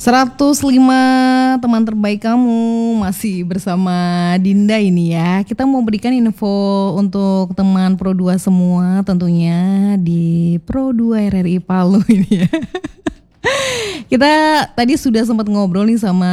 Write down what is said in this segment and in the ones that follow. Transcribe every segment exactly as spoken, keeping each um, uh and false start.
seratus lima teman terbaik kamu masih bersama Dinda ini ya. Kita mau berikan info untuk teman Pro dua semua tentunya di Pro dua R R I Palu ini ya. Kita tadi sudah sempat ngobrol nih sama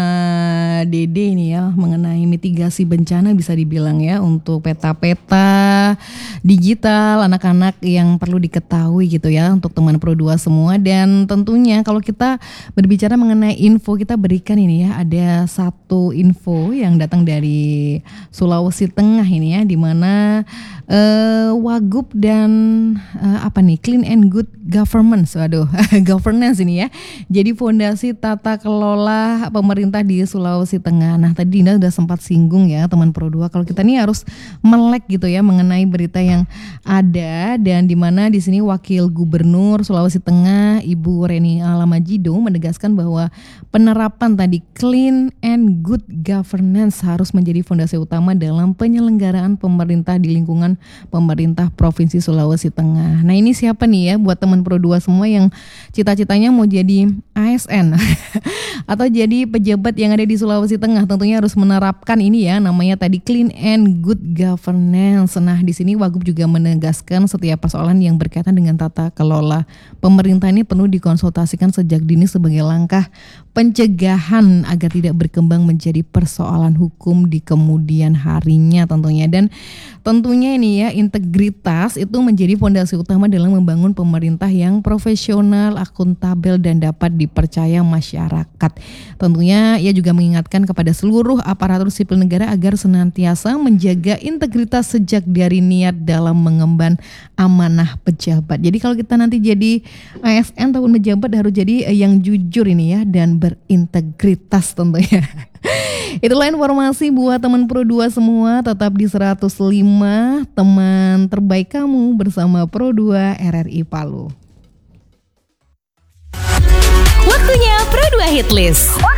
Dede ini ya mengenai mitigasi bencana bisa dibilang ya untuk peta-peta digital anak-anak yang perlu diketahui gitu ya untuk teman Pro dua semua. Dan tentunya kalau kita berbicara mengenai info, kita berikan ini ya, ada satu info yang datang dari Sulawesi Tengah ini ya, di mana uh, Wagub dan uh, apa nih Clean and Good Governance, waduh governance ini ya, jadi fondasi tata kelola pemerintah di Sulawesi Tengah. Nah tadi Dinda udah sempat singgung ya teman Pro dua, kalau kita nih harus melek gitu ya mengenai berita yang ada, dan di mana di sini Wakil Gubernur Sulawesi Tengah Ibu Reni Alamajido menegaskan bahwa penerapan tadi Clean and Good Governance harus menjadi fondasi utama dalam penyelenggaraan pemerintah di lingkungan pemerintah Provinsi Sulawesi Tengah. Nah ini siapa nih ya buat teman Pro dua semua yang cita-citanya mau jadi A S N atau jadi pejabat yang ada di Sulawesi Tengah, tentunya harus menerapkan ini ya, namanya tadi Clean and Good Governance. Nah di sini Wagub juga menegaskan setiap persoalan yang berkaitan dengan tata kelola pemerintah ini perlu dikonsultasikan sejak dini sebagai langkah pencegahan agar tidak berkembang menjadi persoalan hukum di kemudian harinya tentunya. Dan tentunya ini ya, integritas itu menjadi fondasi utama dalam membangun pemerintah yang profesional, akuntabel, dan dapat dipercaya masyarakat. Tentunya ia juga mengingatkan kepada seluruh aparatur sipil negara agar senantiasa menjaga integritas sejak dari niat dalam mengemban amanah pejabat. Jadi kalau kita nanti jadi A S N ataupun pejabat harus jadi yang jujur ini ya, dan berintegritas tentunya. Itulah informasi buat teman Pro dua semua, tetap di seratus lima teman terbaik kamu bersama Pro dua R R I Palu. Waktunya Pro dua Hit List.